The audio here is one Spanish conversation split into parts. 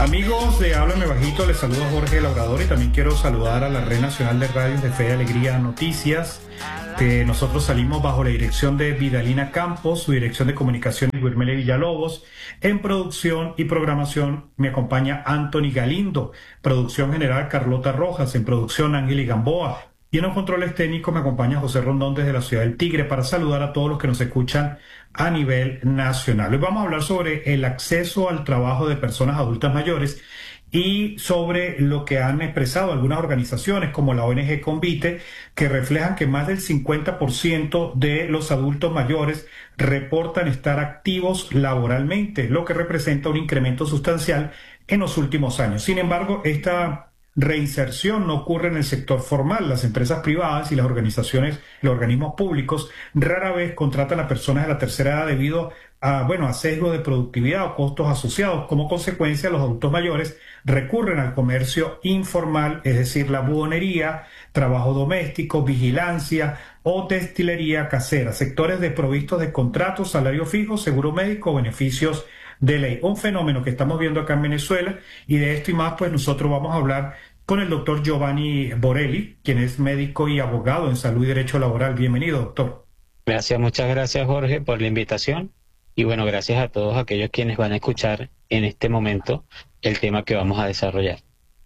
Amigos de Háblame Bajito, les saludo a Jorge Labrador y también quiero saludar a la Red Nacional de Radios de Fe y Alegría Noticias. Nosotros salimos bajo la dirección de Vidalina Campos, su dirección de comunicaciones Guilherme Villalobos. En producción y programación me acompaña Anthony Galindo, producción general Carlota Rojas, en producción Ángel y Gamboa. Y en los controles técnicos me acompaña José Rondón desde la ciudad del Tigre para saludar a todos los que nos escuchan a nivel nacional. Hoy vamos a hablar sobre el acceso al trabajo de personas adultas mayores y sobre lo que han expresado algunas organizaciones como la ONG Convite, que reflejan que más del 50% de los adultos mayores reportan estar activos laboralmente, lo que representa un incremento sustancial en los últimos años. Sin embargo, esta reinserción no ocurre en el sector formal. Las empresas privadas y las organizaciones, los organismos públicos rara vez contratan a personas de la tercera edad debido a sesgo de productividad o costos asociados. Como consecuencia, los adultos mayores recurren al comercio informal, es decir, la buhonería, trabajo doméstico, vigilancia o destilería casera, sectores desprovistos de contratos, salario fijo, seguro médico o beneficios de ley. Un fenómeno que estamos viendo acá en Venezuela, y de esto y más pues nosotros vamos a hablar con el doctor Giovanni Borelli, quien es médico y abogado en salud y derecho laboral. Bienvenido, doctor. Gracias, muchas gracias, Jorge, por la invitación. Y bueno, gracias a todos aquellos quienes van a escuchar en este momento el tema que vamos a desarrollar.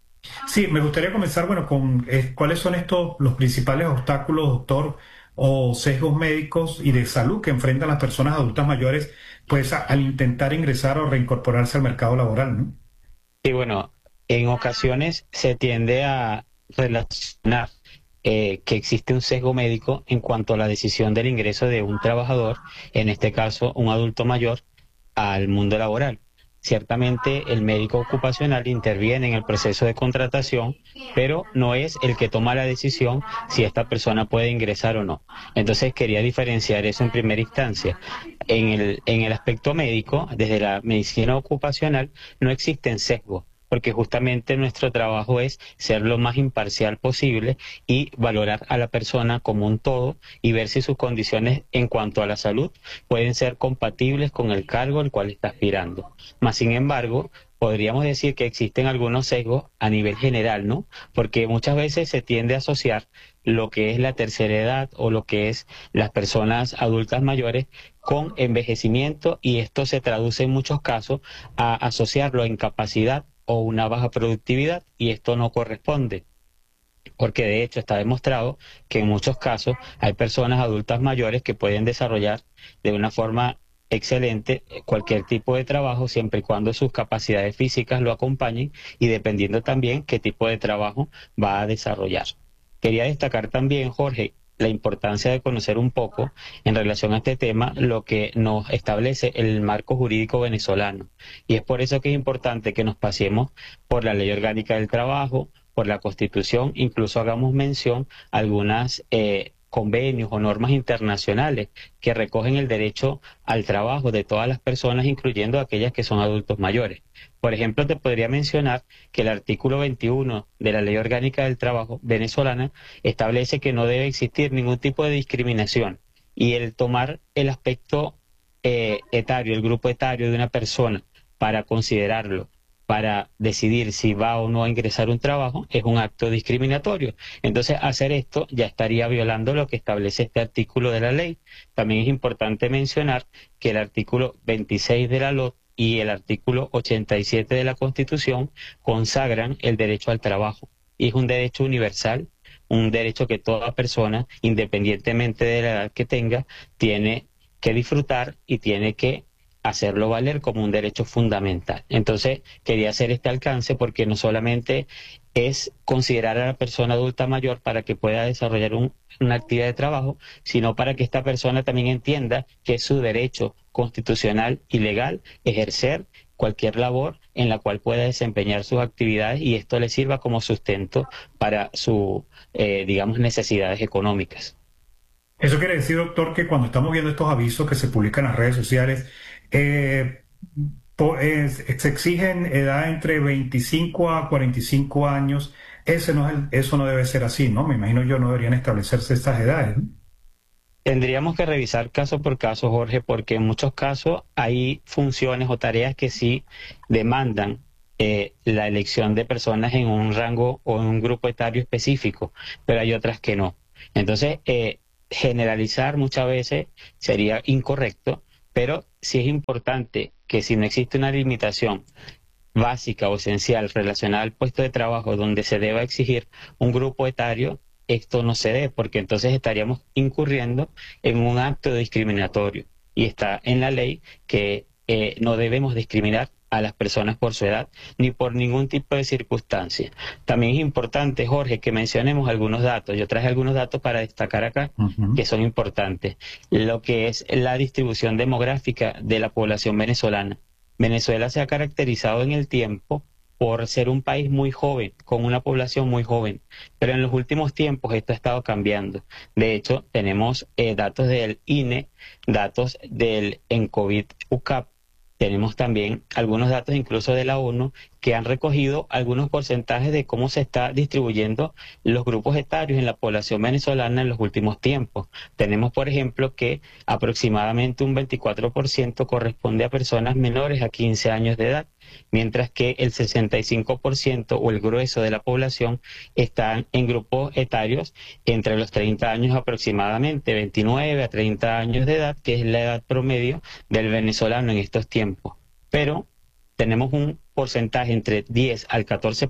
Sí, me gustaría comenzar, con cuáles son los principales obstáculos, doctor, o sesgos médicos y de salud que enfrentan las personas adultas mayores, pues al intentar ingresar o reincorporarse al mercado laboral, ¿no? Y bueno, en ocasiones se tiende a relacionar que existe un sesgo médico en cuanto a la decisión del ingreso de un trabajador, en este caso un adulto mayor, al mundo laboral. Ciertamente el médico ocupacional interviene en el proceso de contratación, pero no es el que toma la decisión si esta persona puede ingresar o no. Entonces quería diferenciar eso en primera instancia. En el aspecto médico, desde la medicina ocupacional, no existen sesgos, porque justamente nuestro trabajo es ser lo más imparcial posible y valorar a la persona como un todo y ver si sus condiciones en cuanto a la salud pueden ser compatibles con el cargo al cual está aspirando. Mas, sin embargo, podríamos decir que existen algunos sesgos a nivel general, ¿no? Porque muchas veces se tiende a asociar lo que es la tercera edad o lo que es las personas adultas mayores con envejecimiento, y esto se traduce en muchos casos a asociarlo a incapacidad o una baja productividad, y esto no corresponde, porque de hecho está demostrado que en muchos casos hay personas adultas mayores que pueden desarrollar de una forma excelente cualquier tipo de trabajo, siempre y cuando sus capacidades físicas lo acompañen y dependiendo también qué tipo de trabajo va a desarrollar. Quería destacar también, Jorge, la importancia de conocer un poco en relación a este tema lo que nos establece el marco jurídico venezolano. Y es por eso que es importante que nos pasemos por la Ley Orgánica del Trabajo, por la Constitución, incluso hagamos mención a algunas convenios o normas internacionales que recogen el derecho al trabajo de todas las personas, incluyendo aquellas que son adultos mayores. Por ejemplo, te podría mencionar que el artículo 21 de la Ley Orgánica del Trabajo venezolana establece que no debe existir ningún tipo de discriminación, y el tomar el aspecto etario, el grupo etario de una persona para considerarlo, para decidir si va o no a ingresar a un trabajo, es un acto discriminatorio. Entonces, hacer esto ya estaría violando lo que establece este artículo de la ley. También es importante mencionar que el artículo 26 de la LOT y el artículo 87 de la Constitución consagran el derecho al trabajo. Y es un derecho universal, un derecho que toda persona, independientemente de la edad que tenga, tiene que disfrutar y tiene que hacerlo valer como un derecho fundamental. Entonces, quería hacer este alcance porque no solamente es considerar a la persona adulta mayor para que pueda desarrollar una actividad de trabajo, sino para que esta persona también entienda que es su derecho constitucional y legal ejercer cualquier labor en la cual pueda desempeñar sus actividades, y esto le sirva como sustento para sus, necesidades económicas. Eso quiere decir, doctor, que cuando estamos viendo estos avisos que se publican en las redes sociales, se exigen edad entre 25 a 45 años. Eso no debe ser así, ¿no? Me imagino yo no deberían establecerse estas edades, ¿no? Tendríamos que revisar caso por caso, Jorge, porque en muchos casos hay funciones o tareas que sí demandan la elección de personas en un rango o en un grupo etario específico, pero hay otras que no. Entonces, generalizar muchas veces sería incorrecto, pero sí es importante que si no existe una limitación básica o esencial relacionada al puesto de trabajo donde se deba exigir un grupo etario, esto no se dé, porque entonces estaríamos incurriendo en un acto discriminatorio. Y está en la ley que no debemos discriminar a las personas por su edad ni por ningún tipo de circunstancia. También es importante, Jorge, que mencionemos algunos datos. Yo traje algunos datos para destacar acá Ujú. que son importantes. Lo que es la distribución demográfica de la población venezolana. Venezuela se ha caracterizado en el tiempo por ser un país muy joven, con una población muy joven, pero en los últimos tiempos esto ha estado cambiando. De hecho, tenemos datos del INE, datos del ENCOVID UCAP, tenemos también algunos datos incluso de la ONU que han recogido algunos porcentajes de cómo se está distribuyendo los grupos etarios en la población venezolana en los últimos tiempos. Tenemos, por ejemplo, que aproximadamente un 24% corresponde a personas menores a 15 años de edad, mientras que el 65% o el grueso de la población están en grupos etarios entre los 30 años aproximadamente, 29 a 30 años de edad, que es la edad promedio del venezolano en estos tiempos. Pero tenemos un porcentaje entre 10 al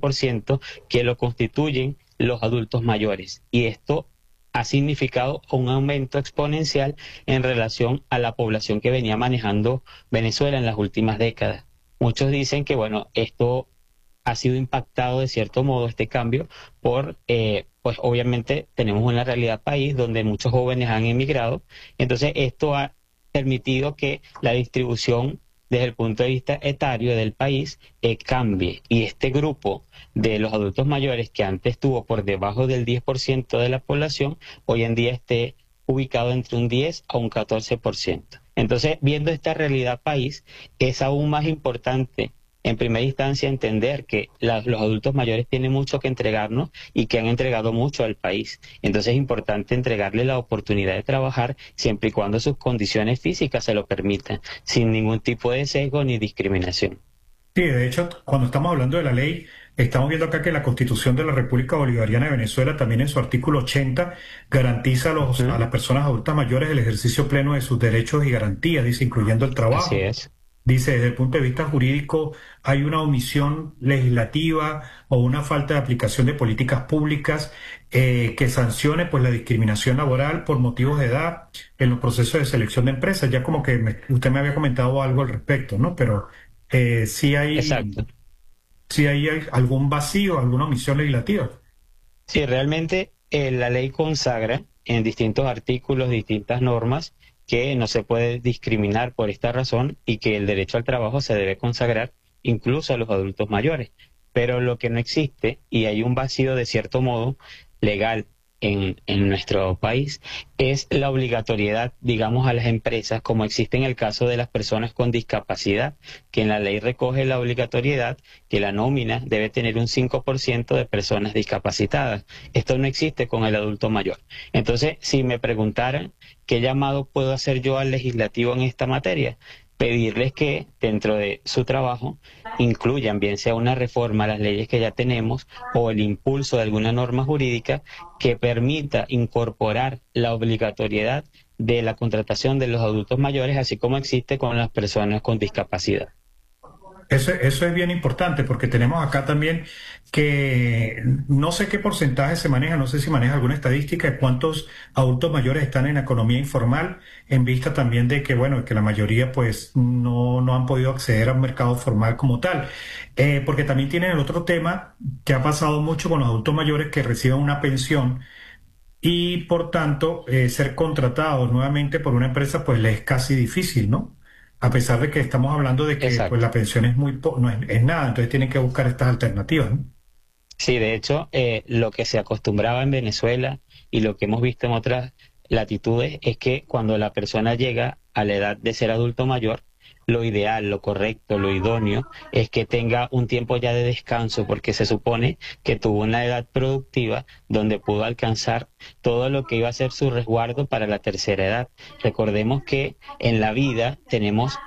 14% que lo constituyen los adultos mayores. Y esto ha significado un aumento exponencial en relación a la población que venía manejando Venezuela en las últimas décadas. Muchos dicen que, bueno, esto ha sido impactado de cierto modo, este cambio, por, pues obviamente tenemos una realidad país donde muchos jóvenes han emigrado. Entonces esto ha permitido que la distribución desde el punto de vista etario del país cambie. Y este grupo de los adultos mayores que antes estuvo por debajo del 10% de la población, hoy en día esté ubicado entre un 10 a un 14%. Entonces, viendo esta realidad país, es aún más importante en primera instancia entender que los adultos mayores tienen mucho que entregarnos y que han entregado mucho al país. Entonces es importante entregarle la oportunidad de trabajar siempre y cuando sus condiciones físicas se lo permitan, sin ningún tipo de sesgo ni discriminación. Sí, de hecho, cuando estamos hablando de la ley, estamos viendo acá que la Constitución de la República Bolivariana de Venezuela, también en su artículo 80, garantiza a Ujú. las personas adultas mayores el ejercicio pleno de sus derechos y garantías, dice, incluyendo el Así trabajo. es. Dice, desde el punto de vista jurídico, hay una omisión legislativa o una falta de aplicación de políticas públicas que sancione pues la discriminación laboral por motivos de edad en los procesos de selección de empresas. Ya como que usted me había comentado algo al respecto, ¿no? Pero eh, sí hay, Exacto. sí hay algún vacío, alguna omisión legislativa. Sí, realmente la ley consagra en distintos artículos, distintas normas, que no se puede discriminar por esta razón y que el derecho al trabajo se debe consagrar incluso a los adultos mayores. Pero lo que no existe, y hay un vacío de cierto modo legal en nuestro país, es la obligatoriedad, digamos, a las empresas, como existe en el caso de las personas con discapacidad, que en la ley recoge la obligatoriedad que la nómina debe tener un 5% de personas discapacitadas. Esto no existe con el adulto mayor. Entonces, si me preguntaran qué llamado puedo hacer yo al legislativo en esta materia, pedirles que dentro de su trabajo incluyan, bien sea una reforma a las leyes que ya tenemos o el impulso de alguna norma jurídica que permita incorporar la obligatoriedad de la contratación de los adultos mayores, así como existe con las personas con discapacidad. Eso es bien importante porque tenemos acá también que no sé qué porcentaje se maneja, no sé si maneja alguna estadística de cuántos adultos mayores están en la economía informal, en vista también de que, bueno, que la mayoría pues no han podido acceder a un mercado formal como tal. Porque también tienen el otro tema que ha pasado mucho con los adultos mayores que reciben una pensión y por tanto ser contratados nuevamente por una empresa pues les es casi difícil, ¿no? A pesar de que estamos hablando de que pues Exacto. la pensión es no es nada, entonces tienen que buscar estas alternativas, ¿no? Sí, de hecho, lo que se acostumbraba en Venezuela y lo que hemos visto en otras latitudes es que cuando la persona llega a la edad de ser adulto mayor, lo ideal, lo correcto, lo idóneo es que tenga un tiempo ya de descanso, porque se supone que tuvo una edad productiva donde pudo alcanzar todo lo que iba a ser su resguardo para la tercera edad. Recordemos que en la vida tenemos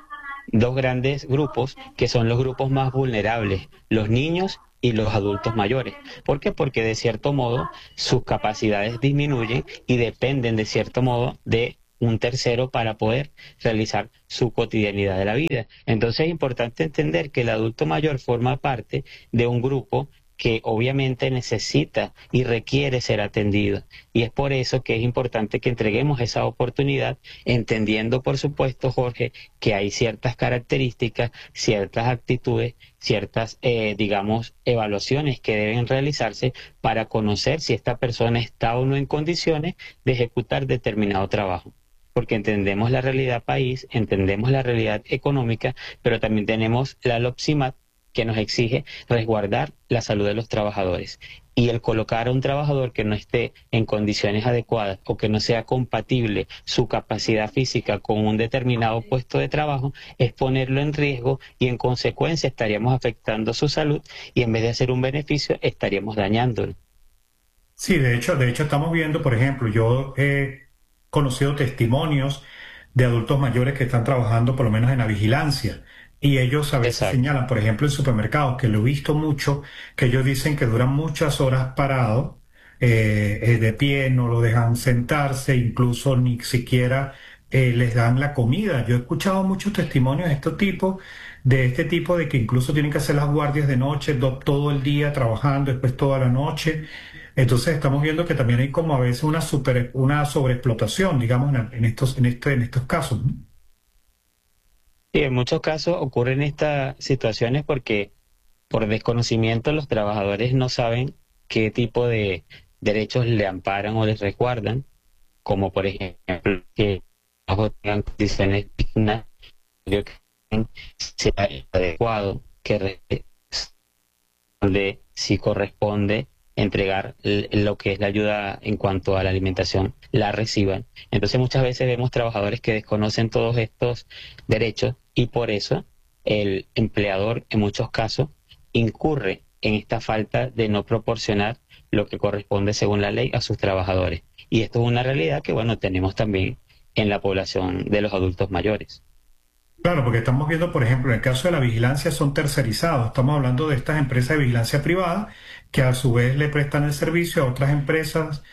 dos grandes grupos que son los grupos más vulnerables, los niños y los adultos mayores. ¿Por qué? Porque de cierto modo sus capacidades disminuyen y dependen de cierto modo de un tercero para poder realizar su cotidianidad de la vida. Entonces es importante entender que el adulto mayor forma parte de un grupo que obviamente necesita y requiere ser atendido. Y es por eso que es importante que entreguemos esa oportunidad, entendiendo, por supuesto, Jorge, que hay ciertas características, ciertas actitudes, ciertas, digamos, evaluaciones que deben realizarse para conocer si esta persona está o no en condiciones de ejecutar determinado trabajo. Porque entendemos la realidad país, entendemos la realidad económica, pero también tenemos la LOPSIMAT, que nos exige resguardar la salud de los trabajadores. Y el colocar a un trabajador que no esté en condiciones adecuadas o que no sea compatible su capacidad física con un determinado puesto de trabajo es ponerlo en riesgo y en consecuencia estaríamos afectando su salud y en vez de hacer un beneficio estaríamos dañándolo. Sí, de hecho estamos viendo, por ejemplo, yo he conocido testimonios de adultos mayores que están trabajando por lo menos en la vigilancia y ellos a veces Exacto. señalan, por ejemplo, en supermercados, que lo he visto mucho, que ellos dicen que duran muchas horas parados, de pie, no lo dejan sentarse, incluso ni siquiera les dan la comida. Yo he escuchado muchos testimonios de este tipo de que incluso tienen que hacer las guardias de noche, todo el día trabajando, después toda la noche. Entonces estamos viendo que también hay como a veces una sobreexplotación, digamos, en estos casos, ¿no? Y en muchos casos ocurren estas situaciones porque por desconocimiento los trabajadores no saben qué tipo de derechos le amparan o les resguardan, como por ejemplo que no tengan condiciones dignas, que sea adecuado, de si corresponde entregar lo que es la ayuda en cuanto a la alimentación, la reciban. Entonces muchas veces vemos trabajadores que desconocen todos estos derechos y por eso el empleador en muchos casos incurre en esta falta de no proporcionar lo que corresponde según la ley a sus trabajadores. Y esto es una realidad que, bueno, tenemos también en la población de los adultos mayores. Claro, porque estamos viendo, por ejemplo, en el caso de la vigilancia son tercerizados. Estamos hablando de estas empresas de vigilancia privada que a su vez le prestan el servicio a otras empresas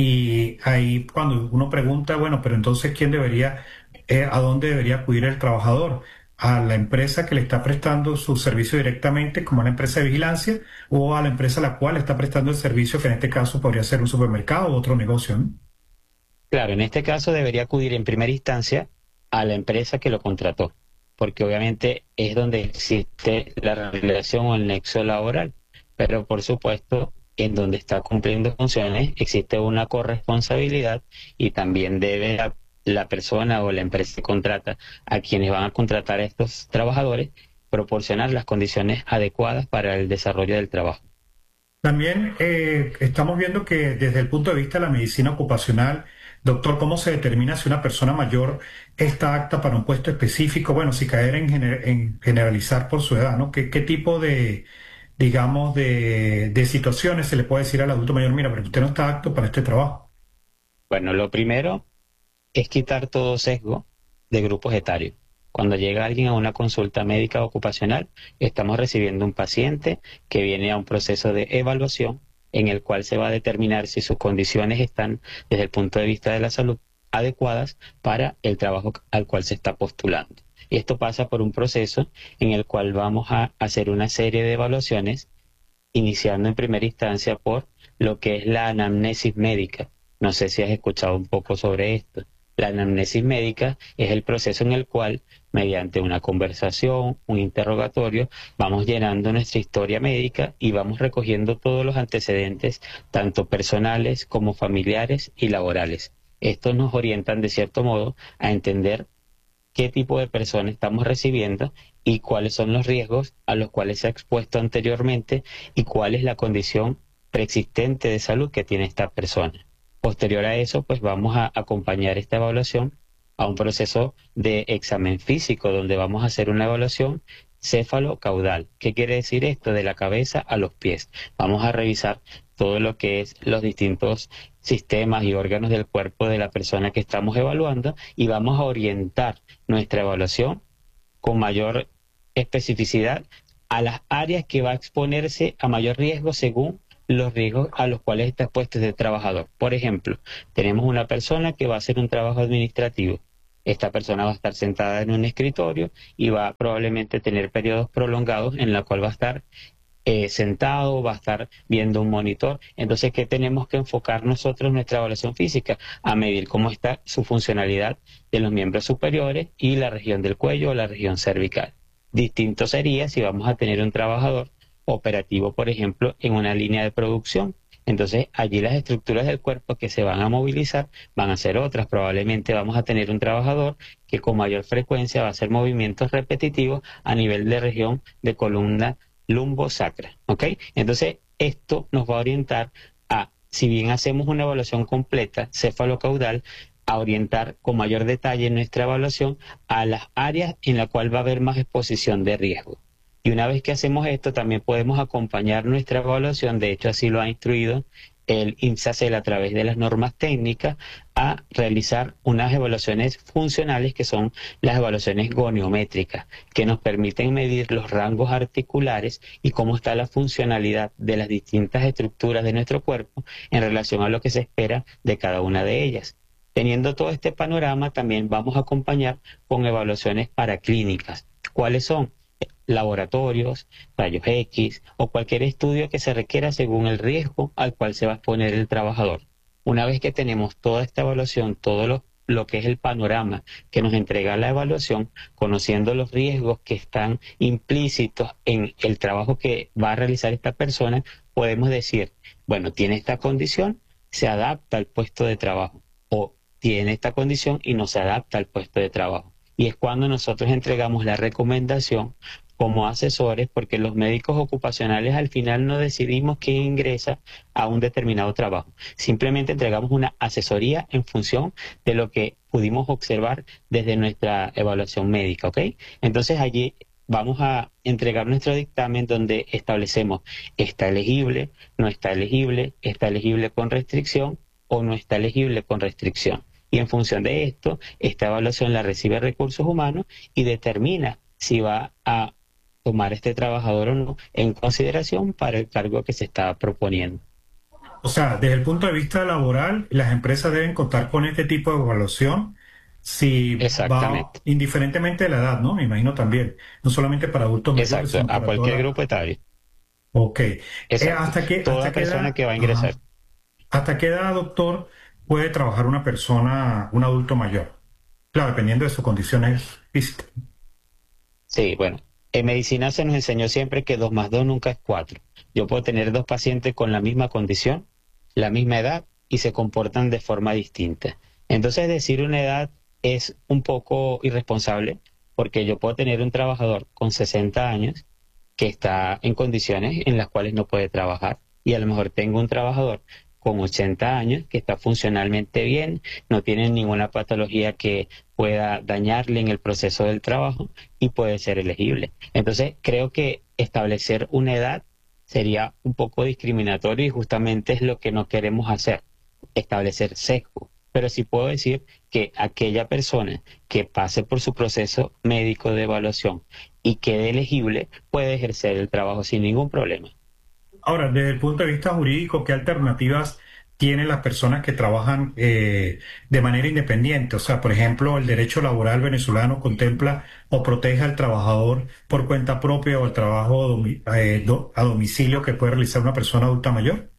y ahí cuando uno pregunta, bueno, pero entonces ¿quién debería, a dónde debería acudir el trabajador? ¿A la empresa que le está prestando su servicio directamente, como la empresa de vigilancia, o a la empresa a la cual está prestando el servicio, que en este caso podría ser un supermercado u otro negocio, ¿no? Claro, en este caso debería acudir en primera instancia a la empresa que lo contrató, porque obviamente es donde existe la relación o el nexo laboral, pero por supuesto en donde está cumpliendo funciones existe una corresponsabilidad y también debe la persona o la empresa que contrata a quienes van a contratar a estos trabajadores proporcionar las condiciones adecuadas para el desarrollo del trabajo. También estamos viendo que desde el punto de vista de la medicina ocupacional, doctor, ¿cómo se determina si una persona mayor está apta para un puesto específico? Bueno, si caer en generalizar por su edad, ¿no? ¿Qué tipo de, digamos, de situaciones se le puede decir al adulto mayor, mira, pero usted no está apto para este trabajo? Bueno, lo primero es quitar todo sesgo de grupos etarios. Cuando llega alguien a una consulta médica ocupacional, estamos recibiendo un paciente que viene a un proceso de evaluación en el cual se va a determinar si sus condiciones están, desde el punto de vista de la salud, adecuadas para el trabajo al cual se está postulando. Y esto pasa por un proceso en el cual vamos a hacer una serie de evaluaciones, iniciando en primera instancia por lo que es la anamnesis médica. No sé si has escuchado un poco sobre esto. La anamnesis médica es el proceso en el cual, mediante una conversación, un interrogatorio, vamos llenando nuestra historia médica y vamos recogiendo todos los antecedentes, tanto personales como familiares y laborales. Estos nos orientan, de cierto modo, a entender qué tipo de persona estamos recibiendo y cuáles son los riesgos a los cuales se ha expuesto anteriormente y cuál es la condición preexistente de salud que tiene esta persona. Posterior a eso, pues vamos a acompañar esta evaluación a un proceso de examen físico donde vamos a hacer una evaluación céfalo-caudal. ¿Qué quiere decir esto? De la cabeza a los pies. Vamos a revisar todo lo que es los distintos sistemas y órganos del cuerpo de la persona que estamos evaluando y vamos a orientar nuestra evaluación con mayor especificidad a las áreas que va a exponerse a mayor riesgo según los riesgos a los cuales está expuesto este trabajador. Por ejemplo, tenemos una persona que va a hacer un trabajo administrativo. Esta persona va a estar sentada en un escritorio y va probablemente tener periodos prolongados en la cual va a estar sentado, va a estar viendo un monitor. Entonces, ¿qué tenemos que enfocar nosotros en nuestra evaluación física? A medir cómo está su funcionalidad de los miembros superiores y la región del cuello o la región cervical. Distinto sería si vamos a tener un trabajador operativo, por ejemplo, en una línea de producción. Entonces, allí las estructuras del cuerpo que se van a movilizar van a ser otras. Probablemente vamos a tener un trabajador que con mayor frecuencia va a hacer movimientos repetitivos a nivel de región de columna lumbosacra, ¿ok? Entonces, esto nos va a orientar a, si bien hacemos una evaluación completa cefalocaudal, a orientar con mayor detalle nuestra evaluación a las áreas en las cuales va a haber más exposición de riesgo. Y una vez que hacemos esto, también podemos acompañar nuestra evaluación, de hecho así lo ha instruido el INSACEL a través de las normas técnicas, a realizar unas evaluaciones funcionales que son las evaluaciones goniométricas, que nos permiten medir los rangos articulares y cómo está la funcionalidad de las distintas estructuras de nuestro cuerpo en relación a lo que se espera de cada una de ellas. Teniendo todo este panorama, también vamos a acompañar con evaluaciones paraclínicas. ¿Cuáles son? Laboratorios, rayos X o cualquier estudio que se requiera según el riesgo al cual se va a exponer el trabajador. Una vez que tenemos toda esta evaluación, todo lo que es el panorama que nos entrega la evaluación, conociendo los riesgos que están implícitos en el trabajo que va a realizar esta persona, podemos decir, bueno, tiene esta condición, se adapta al puesto de trabajo, o tiene esta condición y no se adapta al puesto de trabajo. Y es cuando nosotros entregamos la recomendación como asesores, porque los médicos ocupacionales al final no decidimos quién ingresa a un determinado trabajo. Simplemente entregamos una asesoría en función de lo que pudimos observar desde nuestra evaluación médica, ¿ok? Entonces allí vamos a entregar nuestro dictamen donde establecemos está elegible, no está elegible con restricción o no está elegible con restricción. Y en función de esto, esta evaluación la recibe Recursos Humanos y determina si va a tomar este trabajador o no en consideración para el cargo que se está proponiendo. O sea, desde el punto de vista laboral, las empresas deben contar con este tipo de evaluación si va, Exactamente. indiferentemente de la edad, ¿no? Me imagino también, no solamente para adultos mayores, Exacto, sino a para toda cualquier la... grupo etario. Ok. Exacto. Hasta Toda qué persona edad, que va a ingresar. ajá. ¿Hasta qué edad, doctor, puede trabajar una persona, un adulto mayor? Claro, dependiendo de sus condiciones físicas. Sí, bueno, en medicina se nos enseñó siempre que 2 más 2 nunca es 4. Yo puedo tener dos pacientes con la misma condición, la misma edad y se comportan de forma distinta. Entonces decir una edad es un poco irresponsable porque yo puedo tener un trabajador con 60 años que está en condiciones en las cuales no puede trabajar y a lo mejor tengo un trabajador con 80 años que está funcionalmente bien, no tiene ninguna patología que pueda dañarle en el proceso del trabajo y puede ser elegible. Entonces, creo que establecer una edad sería un poco discriminatorio y justamente es lo que no queremos hacer, establecer sesgo. Pero sí puedo decir que aquella persona que pase por su proceso médico de evaluación y quede elegible puede ejercer el trabajo sin ningún problema. Ahora, desde el punto de vista jurídico, ¿qué alternativas tienen las personas que trabajan de manera independiente? O sea, por ejemplo, el derecho laboral venezolano contempla o protege al trabajador por cuenta propia o el trabajo a domicilio que puede realizar una persona adulta mayor.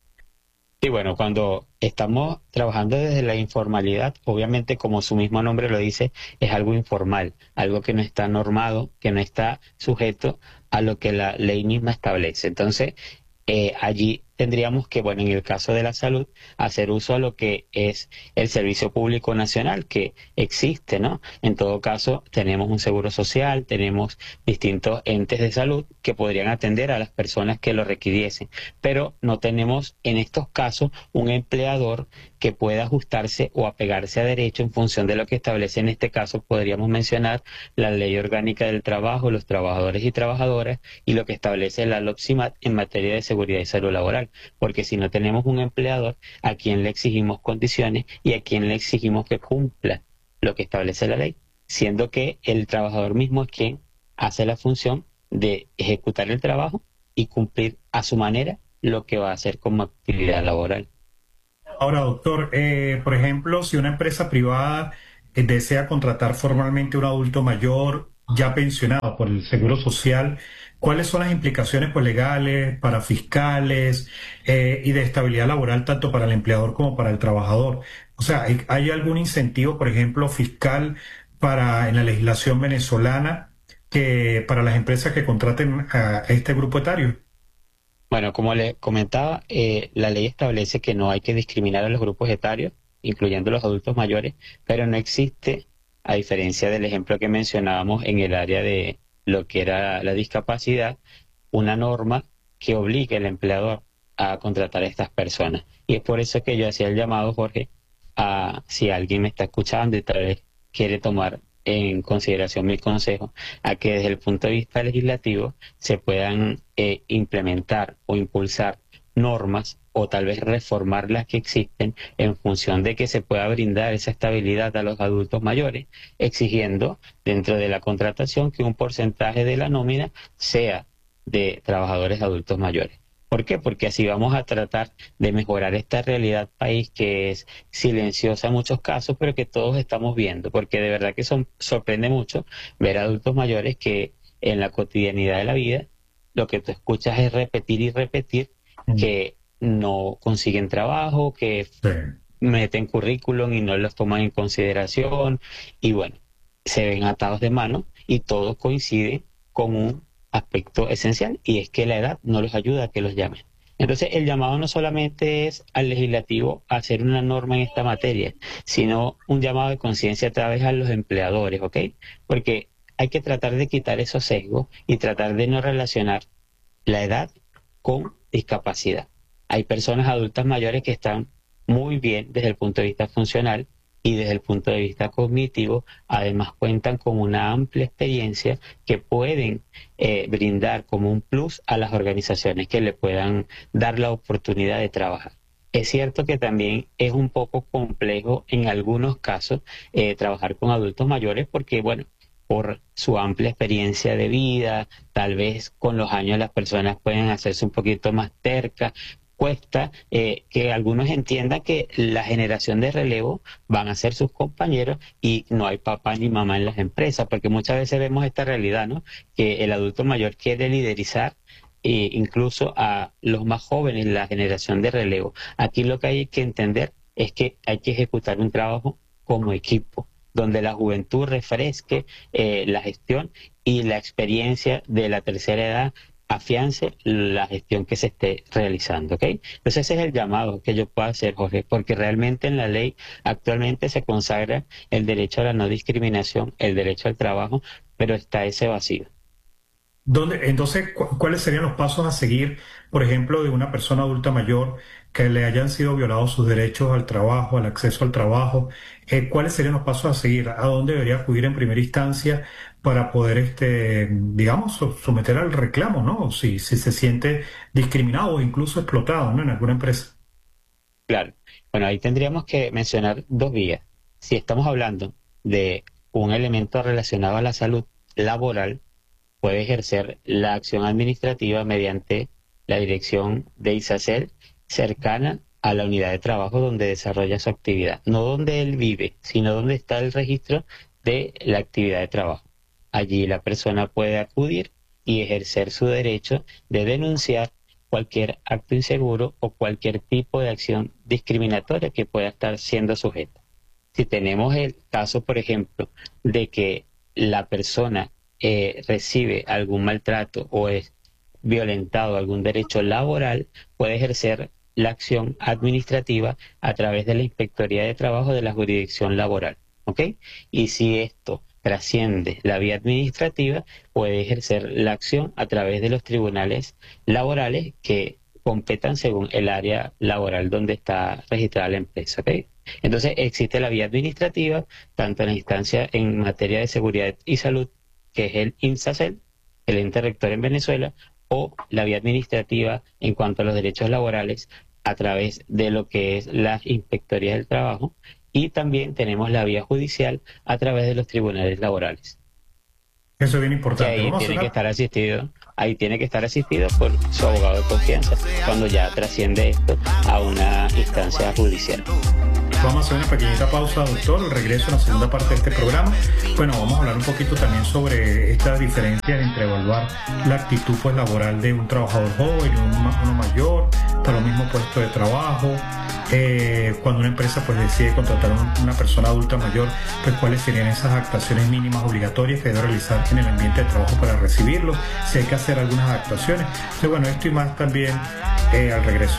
Y bueno, cuando estamos trabajando desde la informalidad, obviamente como su mismo nombre lo dice, es algo informal, algo que no está normado, que no está sujeto a lo que la ley misma establece. Entonces, allí tendríamos que, bueno, en el caso de la salud, hacer uso a lo que es el Servicio Público Nacional que existe, ¿no? En todo caso, tenemos un seguro social, tenemos distintos entes de salud que podrían atender a las personas que lo requiriesen, pero no tenemos en estos casos un empleador que pueda ajustarse o apegarse a derecho en función de lo que establece en este caso, podríamos mencionar la Ley Orgánica del Trabajo, los trabajadores y trabajadoras y lo que establece la LOPSIMAT en materia de seguridad y salud laboral, porque si no tenemos un empleador a quien le exigimos condiciones y a quien le exigimos que cumpla lo que establece la ley. siendo que el trabajador mismo es quien hace la función de ejecutar el trabajo y cumplir a su manera lo que va a hacer como actividad laboral. Ahora, doctor, por ejemplo, si una empresa privada desea contratar formalmente a un adulto mayor ya pensionado por el Seguro Social, ¿cuáles son las implicaciones pues, legales, para fiscales y de estabilidad laboral tanto para el empleador como para el trabajador? O sea, ¿hay algún incentivo, por ejemplo, fiscal para en la legislación venezolana que para las empresas que contraten a este grupo etario? Bueno, como le comentaba, la ley establece que no hay que discriminar a los grupos etarios, incluyendo los adultos mayores, pero no existe, a diferencia del ejemplo que mencionábamos en el área de lo que era la discapacidad, una norma que obligue al empleador a contratar a estas personas. Y es por eso que yo hacía el llamado, Jorge, a si alguien me está escuchando y tal vez quiere tomar en consideración mi consejo, a que desde el punto de vista legislativo se puedan implementar o impulsar normas o tal vez reformar las que existen en función de que se pueda brindar esa estabilidad a los adultos mayores, exigiendo dentro de la contratación que un porcentaje de la nómina sea de trabajadores adultos mayores. ¿Por qué? Porque así vamos a tratar de mejorar esta realidad país que es silenciosa en muchos casos, pero que todos estamos viendo, porque de verdad que sorprende mucho ver adultos mayores que en la cotidianidad de la vida lo que tú escuchas es repetir y repetir Mm. que no consiguen trabajo, que Sí. meten currículum y no los toman en consideración y bueno, se ven atados de mano y todo coincide con un aspecto esencial y es que la edad no los ayuda a que los llamen. Entonces, el llamado no solamente es al legislativo a hacer una norma en esta materia, sino un llamado de conciencia a través a los empleadores, ¿ok? Porque hay que tratar de quitar esos sesgos y tratar de no relacionar la edad con discapacidad. Hay personas adultas mayores que están muy bien desde el punto de vista funcional y desde el punto de vista cognitivo, además cuentan con una amplia experiencia que pueden brindar como un plus a las organizaciones que le puedan dar la oportunidad de trabajar. Es cierto que también es un poco complejo en algunos casos trabajar con adultos mayores porque, bueno, por su amplia experiencia de vida, tal vez con los años las personas pueden hacerse un poquito más tercas. Cuesta que algunos entiendan que la generación de relevo van a ser sus compañeros y no hay papá ni mamá en las empresas, porque muchas veces vemos esta realidad, ¿no? Que el adulto mayor quiere liderizar incluso a los más jóvenes, la generación de relevo. Aquí lo que hay que entender es que hay que ejecutar un trabajo como equipo donde la juventud refresque la gestión y la experiencia de la tercera edad afiance la gestión que se esté realizando, ¿ok? Entonces ese es el llamado que yo puedo hacer, Jorge, porque realmente en la ley actualmente se consagra el derecho a la no discriminación, el derecho al trabajo, pero está ese vacío. Entonces, ¿cuáles serían los pasos a seguir, por ejemplo, de una persona adulta mayor que le hayan sido violados sus derechos al trabajo, al acceso al trabajo? ¿Cuáles serían los pasos a seguir? ¿A dónde debería acudir en primera instancia para poder, digamos, someter al reclamo, ¿no? Si se siente discriminado o incluso explotado, ¿no? En alguna empresa. Claro. Bueno, ahí tendríamos que mencionar dos vías. Si estamos hablando de un elemento relacionado a la salud laboral, puede ejercer la acción administrativa mediante la dirección de ISACEL cercana a la unidad de trabajo donde desarrolla su actividad, no donde él vive, sino donde está el registro de la actividad de trabajo. Allí la persona puede acudir y ejercer su derecho de denunciar cualquier acto inseguro o cualquier tipo de acción discriminatoria que pueda estar siendo sujeta. Si tenemos el caso, por ejemplo, de que la persona recibe algún maltrato o es violentado algún derecho laboral, puede ejercer la acción administrativa a través de la Inspectoría de Trabajo de la jurisdicción laboral. ¿Ok? Y si esto trasciende la vía administrativa, puede ejercer la acción a través de los tribunales laborales que competan según el área laboral donde está registrada la empresa. ¿Ok? Entonces existe la vía administrativa, tanto en la instancia en materia de seguridad y salud, que es el INSACEL, el ente rector en Venezuela, o la vía administrativa en cuanto a los derechos laborales a través de lo que es las inspectorías del trabajo y también tenemos la vía judicial a través de los tribunales laborales. Eso es bien importante. Ahí tiene que estar asistido por su abogado de confianza cuando ya trasciende esto a una instancia judicial. Vamos a hacer una pequeñita pausa, doctor, el regreso a la segunda parte de este programa. Bueno, vamos a hablar un poquito también sobre esta diferencia entre evaluar la actitud pues laboral de un trabajador joven y uno mayor para los mismos puestos de trabajo. Cuando una empresa pues decide contratar a una persona adulta mayor, pues cuáles serían esas actuaciones mínimas obligatorias que debe realizar en el ambiente de trabajo para recibirlo, si hay que hacer algunas actuaciones. Entonces, bueno, esto y más también al regreso.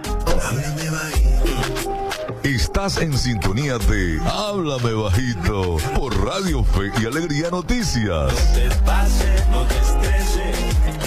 Estás en sintonía de Háblame Bajito por Radio Fe y Alegría Noticias. No te pases, no te estreses.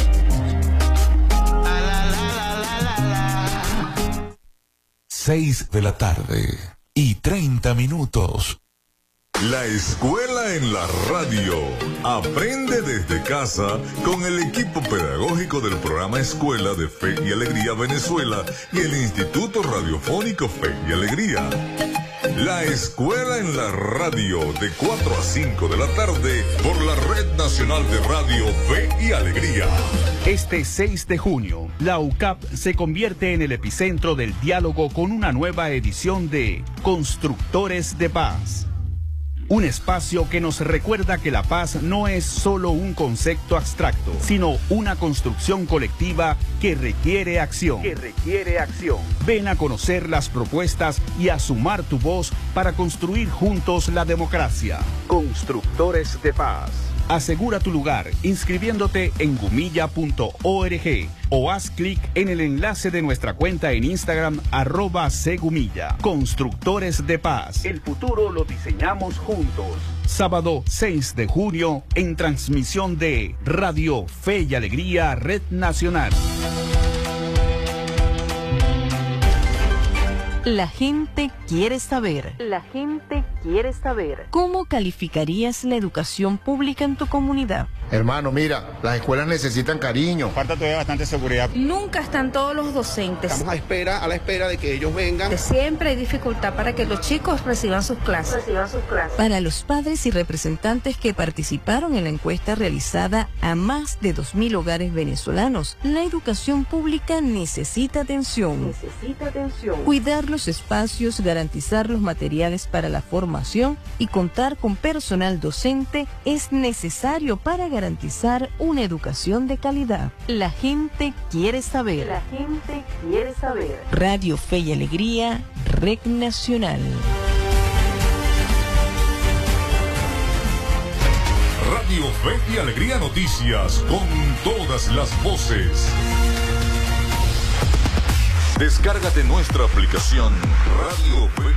6:30 La escuela en la radio. Aprende desde casa con el equipo pedagógico del programa Escuela de Fe y Alegría Venezuela y el Instituto Radiofónico Fe y Alegría. La escuela en la radio de 4 a 5 de la tarde por la Red Nacional de Radio Fe y Alegría. Este 6 de junio, la UCAP se convierte en el epicentro del diálogo con una nueva edición de Constructores de Paz. Un espacio que nos recuerda que la paz no es solo un concepto abstracto, sino una construcción colectiva que requiere acción. Ven a conocer las propuestas y a sumar tu voz para construir juntos la democracia. Constructores de Paz. Asegura tu lugar inscribiéndote en gumilla.org o haz clic en el enlace de nuestra cuenta en Instagram @cgumilla. Constructores de Paz. El futuro lo diseñamos juntos. Sábado 6 de junio en transmisión de Radio Fe y Alegría Red Nacional. La gente quiere saber. ¿Cómo calificarías la educación pública en tu comunidad? Hermano, mira, las escuelas necesitan cariño. Falta todavía bastante seguridad. Nunca están todos los docentes. Estamos a la espera de que ellos vengan. Siempre hay dificultad para que los chicos reciban sus clases. Para los padres y representantes que participaron en la encuesta realizada a más de 2.000 hogares venezolanos, la educación pública necesita atención. Cuidar los espacios, garantizar los materiales para la formación y contar con personal docente es necesario para garantizar una educación de calidad. La gente quiere saber. Radio Fe y Alegría, Red Nacional. Radio Fe y Alegría Noticias con todas las voces. Descárgate nuestra aplicación Radio Fe